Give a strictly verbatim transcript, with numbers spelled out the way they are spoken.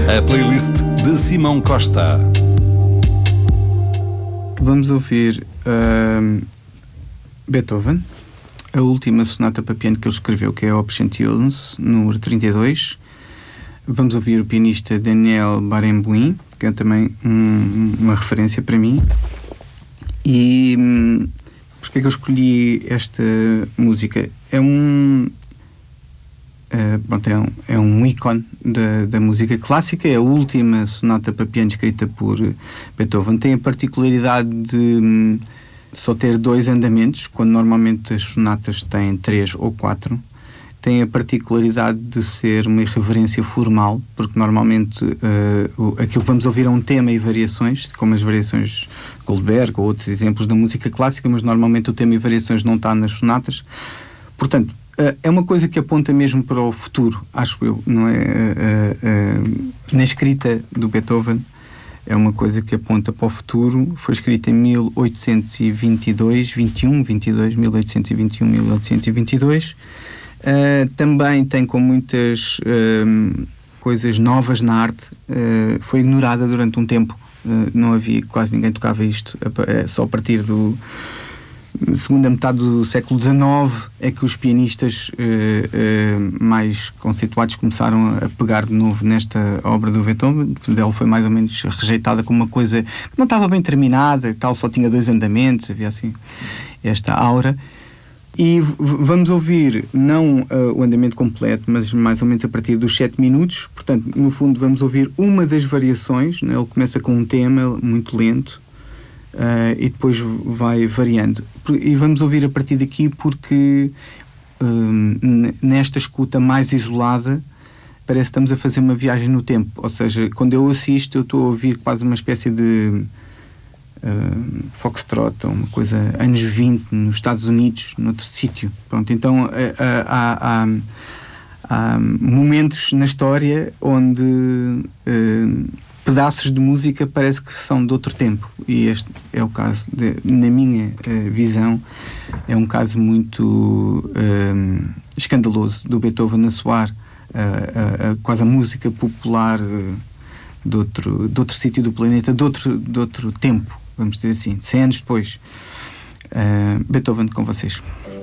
A playlist de Simão Costa. Vamos ouvir uh, Beethoven, a última sonata para piano que ele escreveu, que é a Opus cento e onze, número trinta e dois. Vamos ouvir o pianista Daniel Barenboim, que é também um, uma referência para mim. E um, porque é que eu escolhi esta música? É um... Uh, pronto, é, um, é um ícone da, da música clássica. É a última sonata para piano escrita por Beethoven. Tem a particularidade de um, só ter dois andamentos, quando normalmente as sonatas têm três ou quatro. Tem a particularidade de ser uma irreverência formal, porque normalmente uh, aquilo que vamos ouvir é um tema e variações, como as variações Goldberg ou outros exemplos da música clássica, mas normalmente o tema e variações não está nas sonatas. Portanto, é uma coisa que aponta mesmo para o futuro, acho eu, não é? Na escrita do Beethoven é uma coisa que aponta para o futuro. Foi escrita em mil oitocentos e vinte e dois, vinte e um, vinte e dois, mil oitocentos e vinte e um, mil oitocentos e vinte e dois. Uh, também tem com muitas uh, coisas novas na arte. Uh, foi ignorada durante um tempo. Uh, não havia, quase ninguém tocava isto. Uh, só a partir do segunda metade do século dezenove é que os pianistas uh, uh, mais conceituados começaram a pegar de novo nesta obra do Beethoven. Ela foi mais ou menos rejeitada como uma coisa que não estava bem terminada, tal, só tinha dois andamentos, havia assim esta aura. E v- vamos ouvir não uh, o andamento completo, mas mais ou menos a partir dos sete minutos. Portanto, no fundo vamos ouvir uma das variações, né? Ele começa com um tema muito lento, Uh, e depois vai variando. E vamos ouvir a partir daqui porque um, nesta escuta mais isolada parece que estamos a fazer uma viagem no tempo. Ou seja, quando eu assisto eu estou a ouvir quase uma espécie de uh, foxtrot, ou uma coisa anos vinte nos Estados Unidos, noutro sítio. Pronto, então uh, uh, há, há, há momentos na história onde uh, pedaços de música parece que são de outro tempo, e este é o caso, de, na minha uh, visão, é um caso muito uh, escandaloso do Beethoven a soar uh, uh, uh, quase a música popular uh, de outro, de outro sítio do planeta, de outro, de outro tempo, vamos dizer assim, cem anos depois. uh, Beethoven com vocês.